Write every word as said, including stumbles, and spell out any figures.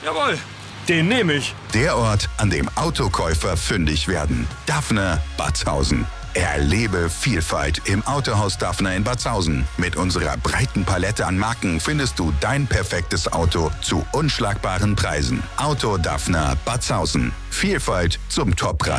Jawohl, den nehme ich. Der Ort, an dem Autokäufer fündig werden. Dafner Batzhausen. Erlebe Vielfalt im Autohaus Dafner in Batzhausen. Mit unserer breiten Palette an Marken findest du dein perfektes Auto zu unschlagbaren Preisen. Auto Dafner Batzhausen. Vielfalt zum Toppreis.